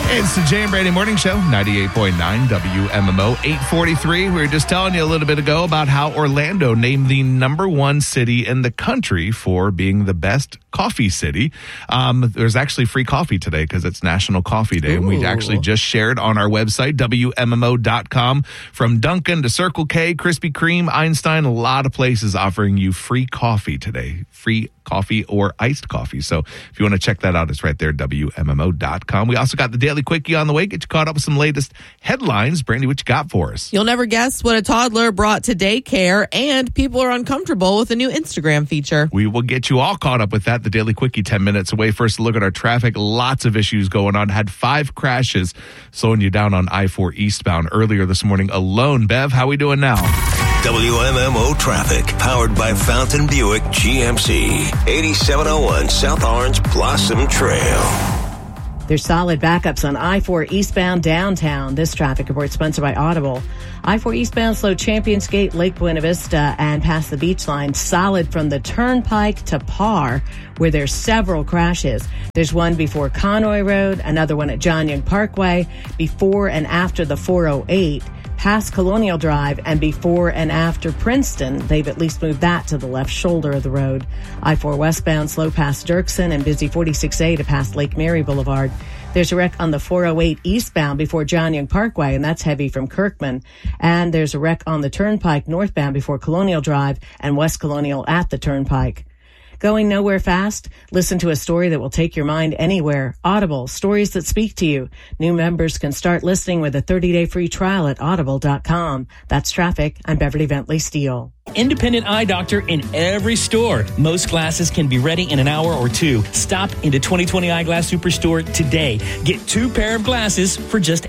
It's the Jay and Brady Morning Show, 98.9 WMMO, 843. We were just telling you a little bit ago about how Orlando named the number one city in the country for being the best coffee city. There's actually free coffee today because it's National Coffee Day. Ooh. And we actually just shared on our website, WMMO.com, from Dunkin' to Circle K, Krispy Kreme, Einstein, a lot of places offering you free coffee today. Free coffee or iced coffee. So if you want to check that out, it's right there, WMMO.com. We also got the Daily Quickie on the way. Get you caught up with some latest headlines. Brandy, what you got for us? You'll never guess what a toddler brought to daycare, and people are uncomfortable with a new Instagram feature. We will get you all caught up with that. The Daily Quickie 10 minutes away. First, look at our traffic. Lots of issues going on. Had 5 crashes slowing you down on I-4 eastbound earlier this morning alone. Bev, how we doing now? WMMO traffic, powered by Fountain Buick GMC, 8701 South Orange Blossom Trail. There's solid backups on I-4 eastbound downtown. This traffic report sponsored by Audible. I-4 eastbound slow Champions Gate, Lake Buena Vista, and past the beach line. Solid from the Turnpike to Parr, where there's several crashes. There's one before Conroy Road, another one at John Young Parkway, before and after the 408. Past Colonial Drive, and before and after Princeton. They've at least moved that to the left shoulder of the road. I-4 westbound slow past Dirksen and busy 46A to past Lake Mary Boulevard. There's a wreck on the 408 eastbound before John Young Parkway, and that's heavy from Kirkman. And there's a wreck on the Turnpike northbound before Colonial Drive and West Colonial at the Turnpike. Going nowhere fast? Listen to a story that will take your mind anywhere. Audible, stories that speak to you. New members can start listening with a 30-day free trial at audible.com. That's traffic. I'm Beverly Bentley Steele. Independent eye doctor in every store. Most glasses can be ready in an hour or two. Stop into 2020 Eyeglass Superstore today. Get 2 pair of glasses for just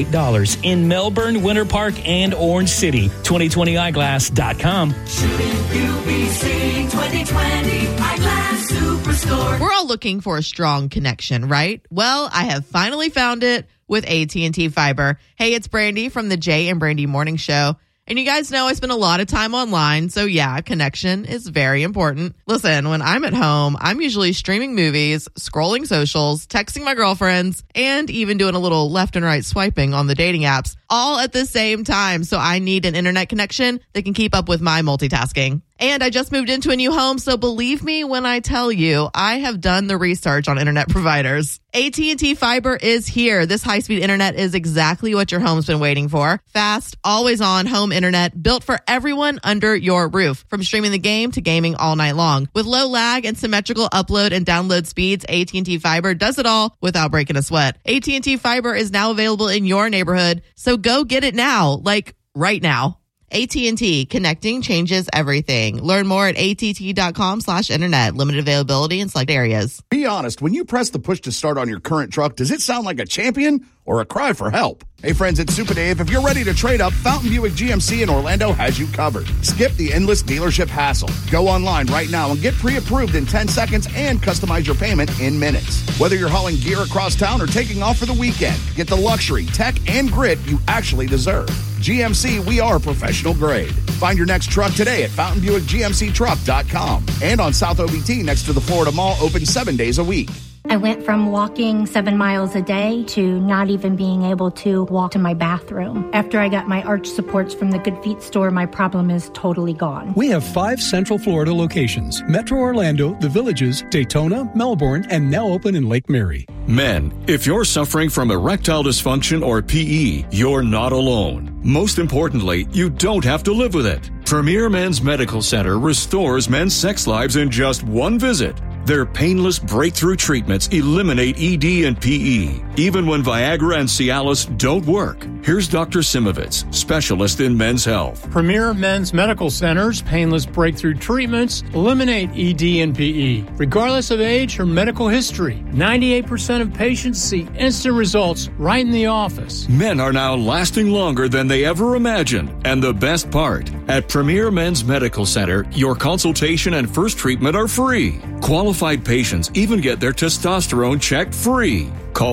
$88 in Melbourne, Winter Park, and Orange City. 2020eyeglass.com. Shouldn't you be seeing 2020 Eyeglass Superstore? We're all looking for a strong connection, right? Well, I have finally found it with AT&T Fiber. Hey, it's Brandy from the Jay and Brandy Morning Show. And you guys know I spend a lot of time online, so yeah, connection is very important. Listen, when I'm at home, I'm usually streaming movies, scrolling socials, texting my girlfriends, and even doing a little left and right swiping on the dating apps, all at the same time. So I need an internet connection that can keep up with my multitasking. And I just moved into a new home, so believe me when I tell you, I have done the research on internet providers. AT&T Fiber is here. This high-speed internet is exactly what your home's been waiting for. Fast, always-on home internet built for everyone under your roof. From streaming the game to gaming all night long. With low lag and symmetrical upload and download speeds, AT&T Fiber does it all without breaking a sweat. AT&T Fiber is now available in your neighborhood, so go get it now, like right now. AT&T, connecting changes everything. Learn more at att.com/internet. Limited availability in select areas. Be honest, when you press the push to start on your current truck, does it sound like a champion or a cry for help? Hey friends, it's Super Dave. If you're ready to trade up, Fountain Buick GMC in Orlando has you covered. Skip the endless dealership hassle. Go online right now and get pre-approved in 10 seconds and customize your payment in minutes. Whether you're hauling gear across town or taking off for the weekend, get the luxury, tech, and grit you actually deserve. GMC, we are professional grade. Find your next truck today at FountainBuickGMCTruck.com and on South OBT next to the Florida Mall, open 7 days a week. I went from walking 7 miles a day to not even being able to walk to my bathroom. After I got my arch supports from the Good Feet store, my problem is totally gone. We have 5 Central Florida locations: Metro Orlando, The Villages, Daytona, Melbourne, and now open in Lake Mary. Men, if you're suffering from erectile dysfunction or PE, you're not alone. Most importantly, you don't have to live with it. Premier Men's Medical Center restores men's sex lives in just one visit. Their painless breakthrough treatments eliminate ED and PE, even when Viagra and Cialis don't work. Here's Dr. Simovitz, specialist in men's health. Premier Men's Medical Center's painless breakthrough treatments eliminate ED and PE, regardless of age or medical history. 98% of patients see instant results right in the office. Men are now lasting longer than they ever imagined. And the best part, at Premier Men's Medical Center, your consultation and first treatment are free. Qualified patients even get their testosterone checked free. Call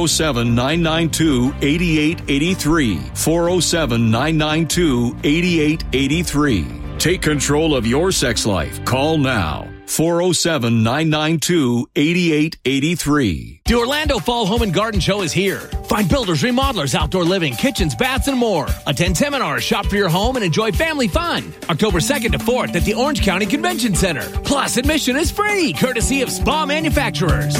407-992-8883. 407-992-8883. Take control of your sex life. Call now. 407-992-8883. The Orlando Fall Home and Garden Show is here. Find builders, remodelers, outdoor living, kitchens, baths, and more. Attend seminars, shop for your home, and enjoy family fun. October 2nd to 4th at the Orange County Convention Center. Plus, admission is free, courtesy of Spa Manufacturers.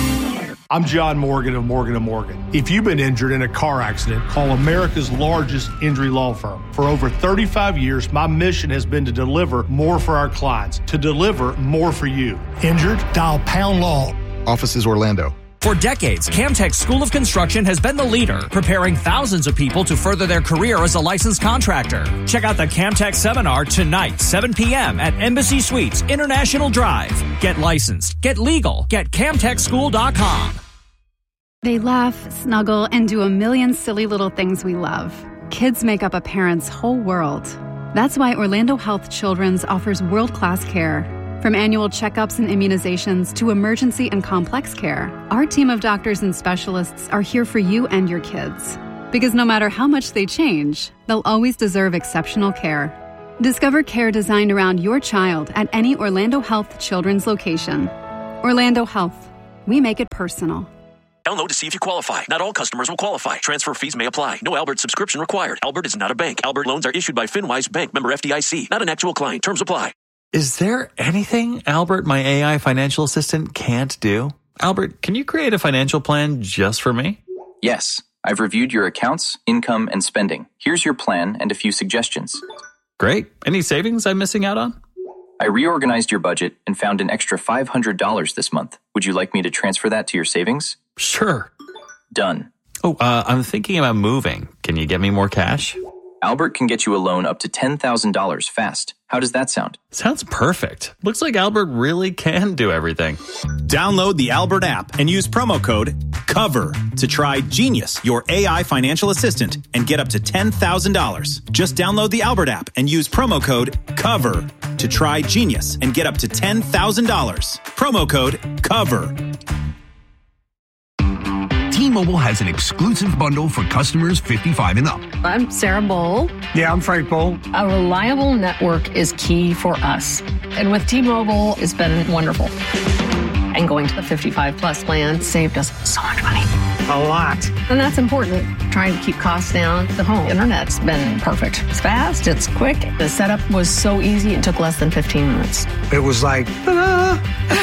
I'm John Morgan of Morgan & Morgan. If you've been injured in a car accident, call America's largest injury law firm. For over 35 years, my mission has been to deliver more for our clients, to deliver more for you. Injured? Dial Pound Law. Offices Orlando. For decades, Camtech School of Construction has been the leader, preparing thousands of people to further their career as a licensed contractor. Check out the Camtech seminar tonight, 7 p.m. at Embassy Suites, International Drive. Get licensed, get legal, get CamtechSchool.com. They laugh, snuggle, and do a million silly little things we love. Kids make up a parent's whole world. That's why Orlando Health Children's offers world-class care. From annual checkups and immunizations to emergency and complex care, our team of doctors and specialists are here for you and your kids. Because no matter how much they change, they'll always deserve exceptional care. Discover care designed around your child at any Orlando Health Children's location. Orlando Health. We make it personal. Download to see if you qualify. Not all customers will qualify. Transfer fees may apply. No Albert subscription required. Albert is not a bank. Albert loans are issued by FinWise Bank, member FDIC. Not an actual client. Terms apply. Is there anything Albert, my AI financial assistant, can't do? Albert, can you create a financial plan just for me? Yes. I've reviewed your accounts, income, and spending. Here's your plan and a few suggestions. Great. Any savings I'm missing out on? I reorganized your budget and found an extra $500 this month. Would you like me to transfer that to your savings? Sure. Done. Oh, I'm thinking about moving. Can you get me more cash? Albert can get you a loan up to $10,000 fast. How does that sound? Sounds perfect. Looks like Albert really can do everything. Download the Albert app and use promo code COVER to try Genius, your AI financial assistant, and get up to $10,000. Just download the Albert app and use promo code COVER to try Genius and get up to $10,000. Promo code COVER. T-Mobile has an exclusive bundle for customers 55 and up. I'm Sarah Bowl. Yeah, I'm Frank Bowl. A reliable network is key for us. And with T-Mobile, it's been wonderful. And going to the 55 plus plan saved us so much money. A lot. And that's important. Trying to keep costs down. The home internet's been perfect. It's fast, it's quick. The setup was so easy, it took less than 15 minutes. It was like, ta-da!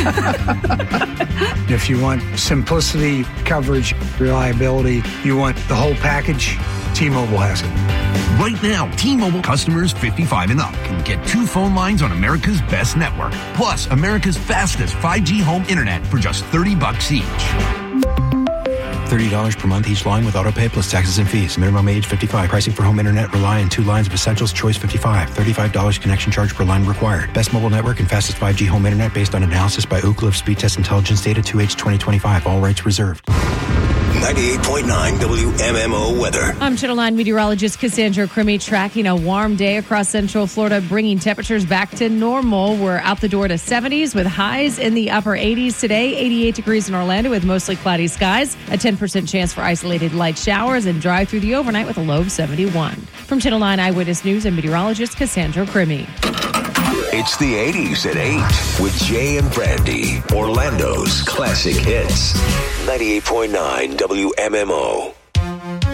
If you want simplicity, coverage, reliability, you want the whole package, T-Mobile has it. Right now, T-Mobile customers 55 and up can get 2 phone lines on America's best network, plus America's fastest 5G home internet for just $30 each. $30 per month each line with autopay plus taxes and fees. Minimum age 55. Pricing for home internet rely on 2 lines of Essentials Choice 55. $35 connection charge per line required. Best mobile network and fastest 5G home internet based on analysis by Ookla of Speed Test Intelligence data 2H 2025. All rights reserved. 98.9 WMMO weather. I'm Channel 9 meteorologist Cassandra Crimmy, tracking a warm day across Central Florida, bringing temperatures back to normal. We're out the door to 70s with highs in the upper 80s today. 88 degrees in Orlando with mostly cloudy skies. A 10% chance for isolated light showers and dry through the overnight with a low of 71. From Channel 9 Eyewitness News and meteorologist Cassandra Crimmy. It's the 80s at 8 with Jay and Brandy, Orlando's classic hits. 98.9 WMMO.